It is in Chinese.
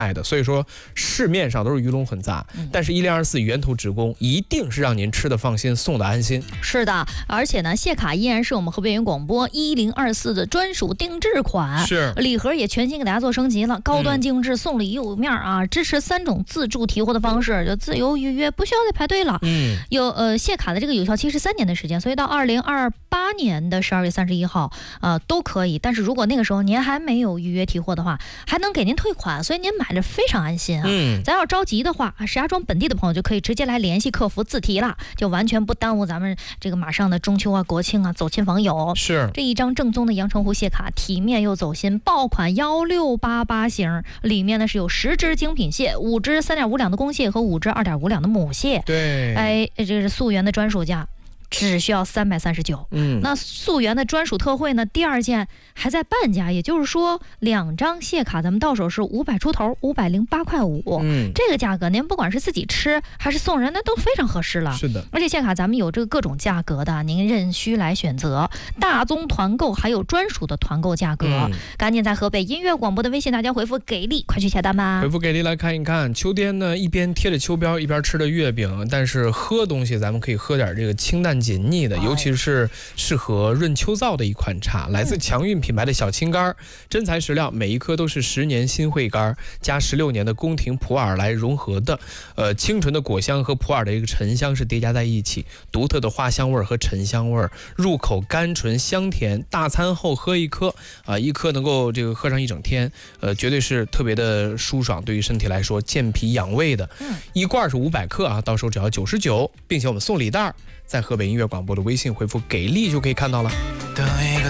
的，所以说市面上都是鱼龙混杂，但是1024源头直供一定是让您吃的放心，送的安心。 是的，而且呢，谢卡依然是我们河北园广播1024的专属定制款， 是礼盒也全新给大家做升级了，高端精致，送礼有面啊，支持3种自助提货的方式，就自由预约，不需要再排队了。有谢卡的这个有效期是3年的时间，所以到2028年的12月31号，都可以。但是如果那个时候您还没有预约提货的话，还能给您退款，所以您买着非常安心啊。咱要着急的话，石家庄本地的朋友就可以直接来联系客服自提了，就完全不耽误咱们这个马上的中秋啊、国庆啊走亲访友。 是这一张正宗的阳澄湖谢卡，体面又走心，爆款1688型，里面呢是有10只精品蟹、5只3.5两的公蟹和5只2.5两的母蟹。 对， 哎，这是溯源的专属价。只需要339，那溯源的专属特惠呢？第2件还在半价，也就是说2张谢卡咱们到手是500出头，508块5。这个价格您不管是自己吃还是送人，那都非常合适了。 是的， 而且谢卡咱们有这个各种价格的，您任需来选择，大宗团购还有专属的团购价格。赶紧在河北音乐广播的微信大家回复给力，快去下单吧。 回复给力来看一看，秋天呢一边贴着秋膘一边吃着月饼，但是喝东西咱们可以喝点这个清淡解腻的，尤其是适合润秋燥的一款茶，来自强韵品牌的小青柑，真材实料，每一颗都是10年新会柑加16年的宫廷普洱来融合的，清纯的果香和普洱的一个沉香是叠加在一起，独特的花香味和沉香味，入口甘醇香甜，大餐后喝一颗一颗能够这个喝上一整天，绝对是特别的舒爽，对于身体来说健脾养胃的。一罐是500克啊，到手只要99，并且我们送礼袋，在河北音乐广播的微信回复给力就可以看到了。 等一个